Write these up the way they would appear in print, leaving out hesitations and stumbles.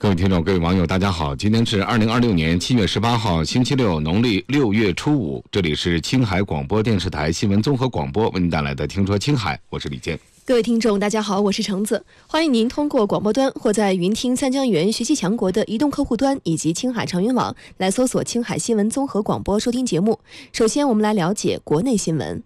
各位听众、各位网友，大家好！今天是2026年7月18号，星期六，农历6月初5。这里是青海广播电视台新闻综合广播为您带来的《听说青海》，我是李健。 各位听众，大家好，我是橙子，欢迎您通过广播端或在云听三江源学习强国的移动客户端以及青海长云网来搜索青海新闻综合广播收听节目。首先，我们来了解国内新闻。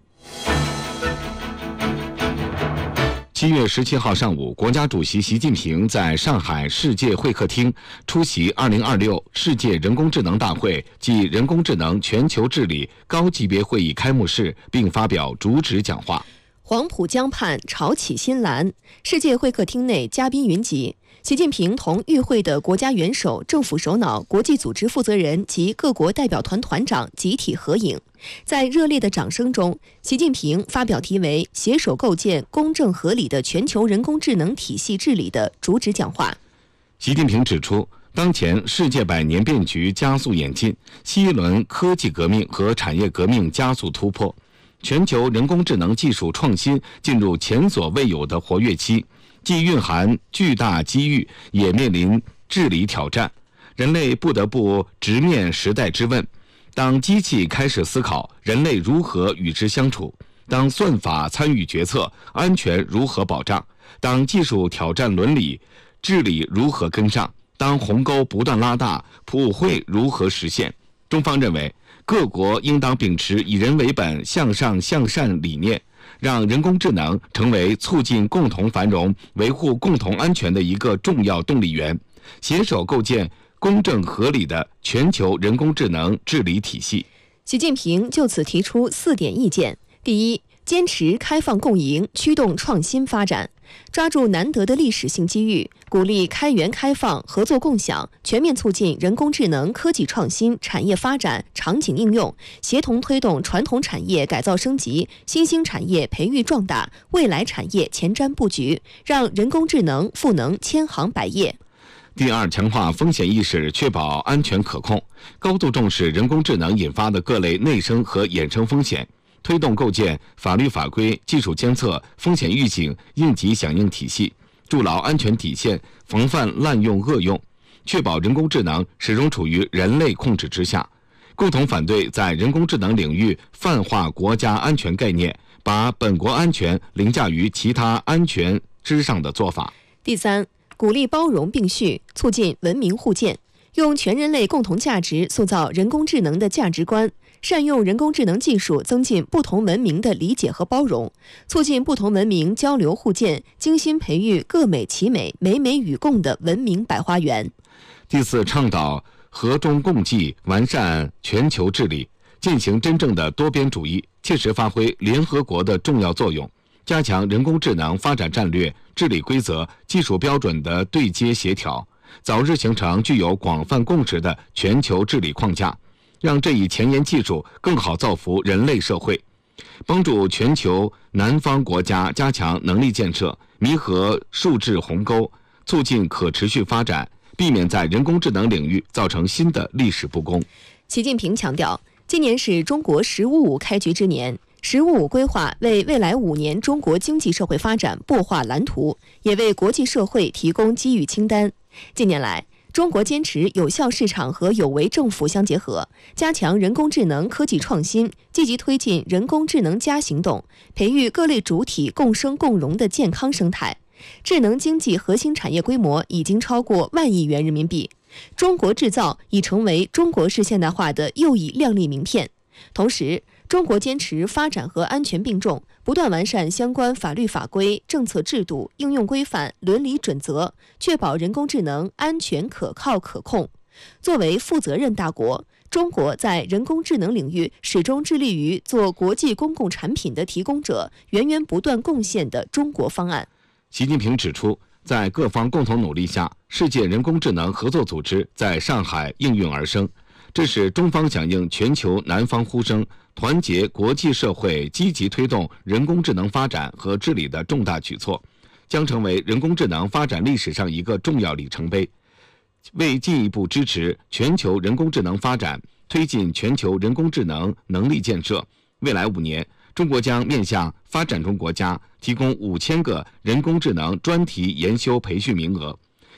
7月17号上午，国家主席习近平在上海世界会客厅出席2026世界人工智能大会暨人工智能全球治理高级别会议开幕式，并发表主旨讲话。 黄浦江畔潮起新澜，世界会客厅内嘉宾云集。习近平同与会的国家元首、政府首脑、国际组织负责人及各国代表团团长集体合影。在热烈的掌声中，习近平发表题为“携手构建公正合理的全球人工智能体系治理”的主旨讲话。 习近平指出，当前世界百年变局加速演进，新一轮科技革命和产业革命加速突破，全球人工智能技术创新进入前所未有的活跃期，既蕴含巨大机遇，也面临治理挑战。人类不得不直面时代之问。当机器开始思考，人类如何与之相处？当算法参与决策，安全如何保障？当技术挑战伦理，治理如何跟上？当鸿沟不断拉大，普惠如何实现？中方认为，各国应当秉持以人为本、向上向善理念，让人工智能成为促进共同繁荣、维护共同安全的一个重要动力源，携手构建公正合理的全球人工智能治理体系。 习近平就此提出4点意见：第一，坚持开放共赢，驱动创新发展，抓住难得的历史性机遇，鼓励开源开放、合作共享，全面促进人工智能科技创新、产业发展、场景应用，协同推动传统产业改造升级、新兴产业培育壮大、未来产业前瞻布局，让人工智能赋能千行百业。 第二，强化风险意识，确保安全可控，高度重视人工智能引发的各类内生和衍生风险，推动构建法律法规、技术监测、风险预警、应急响应体系，筑牢安全底线，防范滥用恶用，确保人工智能始终处于人类控制之下。共同反对在人工智能领域泛化国家安全概念，把本国安全凌驾于其他安全之上的做法。 第三，鼓励包容并蓄，促进文明互鉴，用全人类共同价值塑造人工智能的价值观，善用人工智能技术增进不同文明的理解和包容，促进不同文明交流互鉴，精心培育各美其美、美美与共的文明百花园。 第四，倡导和衷共济，完善全球治理，进行真正的多边主义，切实发挥联合国的重要作用，加强人工智能发展战略、治理规则、技术标准的对接协调，早日形成具有广泛共识的全球治理框架，让这一前沿技术更好造福人类社会，帮助全球南方国家加强能力建设，弥合数字鸿沟，促进可持续发展，避免在人工智能领域造成新的历史不公。 习近平强调，今年是中国“十五五”开局之年，“十五五”规划为未来5年中国经济社会发展擘画蓝图，也为国际社会提供机遇清单。近年来，中国坚持有效市场和有为政府相结合，加强人工智能科技创新，积极推进人工智能+行动，培育各类主体共生共荣的健康生态。智能经济核心产业规模已经超过1万亿元人民币，中国制造已成为中国式现代化的又一亮丽名片。同时，中国坚持发展和安全并重，不断完善相关法律法规、政策制度、应用规范、伦理准则，确保人工智能安全、可靠、可控。作为负责任大国，中国在人工智能领域始终致力于做国际公共产品的提供者，源源不断贡献的中国方案。 习近平指出，在各方共同努力下，世界人工智能合作组织在上海应运而生，这是中方响应全球南方呼声，团结国际社会积极推动人工智能发展和治理的重大举措，将成为人工智能发展历史上一个重要里程碑。为进一步支持全球人工智能发展，推进全球人工智能能力建设，未来5年，中国将面向发展中国家提供5000个人工智能专题研修培训名额，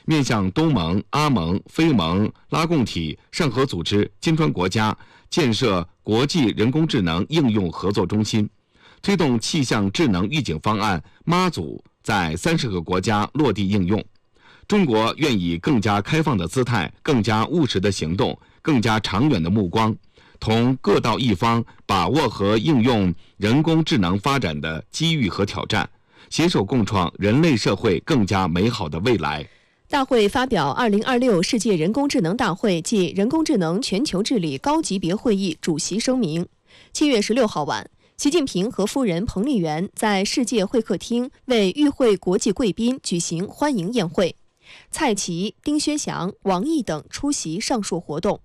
面向东盟、阿盟、非盟、拉共体、上合组织、金砖国家建设国际人工智能应用合作中心，推动气象智能预警方案妈祖在30个国家落地应用。中国愿以更加开放的姿态、更加务实的行动、更加长远的目光，同各道一方把握和应用人工智能发展的机遇和挑战，携手共创人类社会更加美好的未来。 大会发表2026世界人工智能大会暨人工智能全球治理高级别会议主席声明。7月16号晚，习近平和夫人彭丽媛在世界会客厅为与会国际贵宾举行欢迎宴会，蔡奇、丁薛祥、王毅等出席上述活动。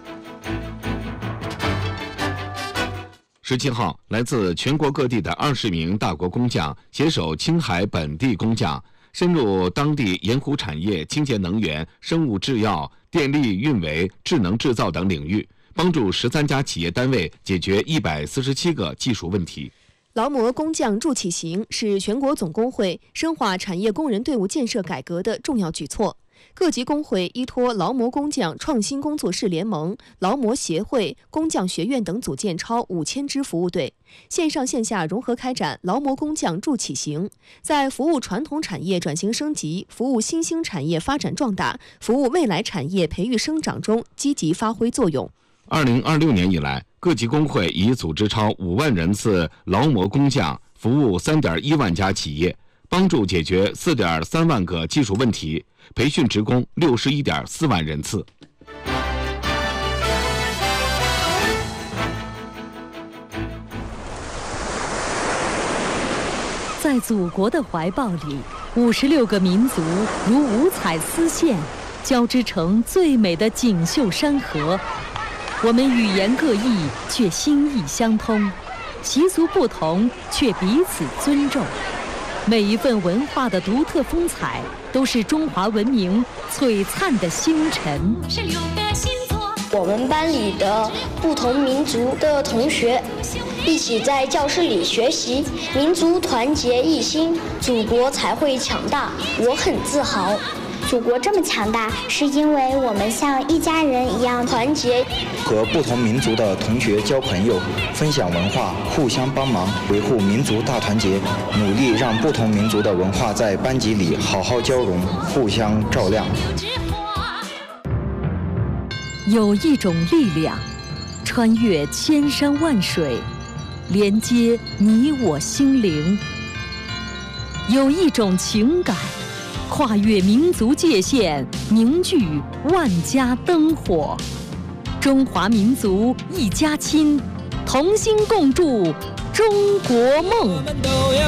17号，来自全国各地的20名大国工匠携手青海本地工匠，深入当地盐湖产业、清洁能源、生物制药、电力运维、智能制造等领域，帮助13家企业单位解决147个技术问题。 劳模工匠助企行是全国总工会深化产业工人队伍建设改革的重要举措。各级工会依托劳模工匠创新工作室联盟、劳模协会、工匠学院等组建超5000支服务队，线上线下融合开展劳模工匠助企行，在服务传统产业转型升级、服务新兴产业发展壮大、服务未来产业培育生长中积极发挥作用。 2026年以来，各级工会已组织超5万人次劳模工匠，服务3.1万家企业，帮助解决4.3万个技术问题，培训职工61.4万人次。 在祖国的怀抱里，56个民族如五彩丝线，交织成最美的锦绣山河。我们语言各异，却心意相通；习俗不同，却彼此尊重。每一份文化的独特风采，都是中华文明璀璨的星辰。 我们班里的不同民族的同学一起在教室里学习，民族团结一心，祖国才会强大。我很自豪。 祖国这么强大，是因为我们像一家人一样团结。 和不同民族的同学交朋友，分享文化，互相帮忙，维护民族大团结，努力让不同民族的文化在班级里好好交融，互相照亮。 有一种力量，穿越千山万水，连接你我心灵；有一种情感，跨越民族界限，凝聚万家灯火。中华民族一家亲，同心共筑中国梦。